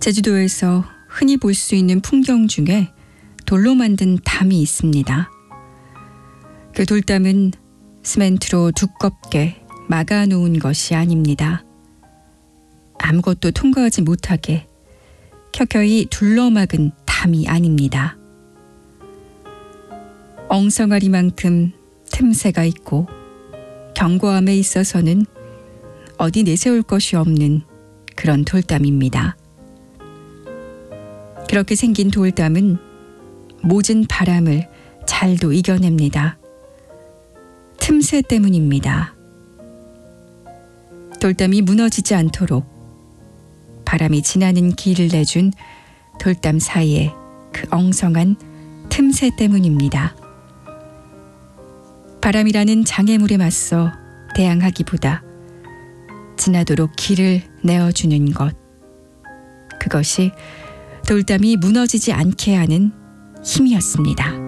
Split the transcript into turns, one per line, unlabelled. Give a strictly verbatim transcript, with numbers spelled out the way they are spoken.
제주도에서 흔히 볼 수 있는 풍경 중에 돌로 만든 담이 있습니다. 그 돌담은 시멘트로 두껍게 막아 놓은 것이 아닙니다. 아무것도 통과하지 못하게 켜켜이 둘러막은 담이 아닙니다. 엉성아리만큼 틈새가 있고 견고함에 있어서는 어디 내세울 것이 없는 그런 돌담입니다. 그렇게 생긴 돌담은 모진 바람을 잘도 이겨냅니다. 틈새 때문입니다. 돌담이 무너지지 않도록 바람이 지나는 길을 내준 돌담 사이에 그 엉성한 틈새 때문입니다. 바람이라는 장애물에 맞서 대항하기보다 지나도록 길을 내어주는 것, 그것이 돌담이 무너지지 않게 하는 힘이었습니다.